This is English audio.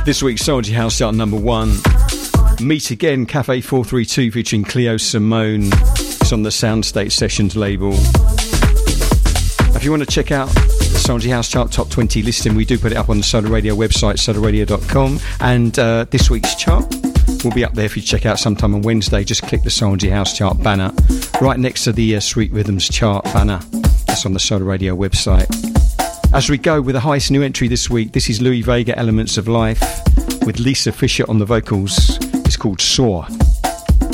This week's Soldier House chart number 1. Meet Again, Cafe 432 featuring Cleo Simone. It's on the Soundstate Sessions label. If you want to check out the Soldier House chart top 20 listing, we do put it up on the Solar Radio website, solarradio.com. And this week's chart will be up there if you check out sometime on Wednesday. Just click the Soldier House chart banner right next to the Sweet Rhythms chart banner. That's on the Solar Radio website. As we go with the highest new entry this week, this is Louis Vega, Elements of Life, with Lisa Fisher on the vocals. It's called Soar.